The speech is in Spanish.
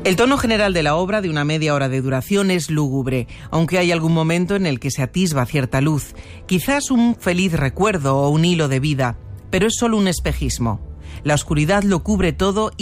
El tono general de la obra, de una media hora de duración, es lúgubre, aunque hay algún momento en el que se atisba cierta luz, quizás un feliz recuerdo o un hilo de vida, pero es solo un espejismo. La oscuridad lo cubre todo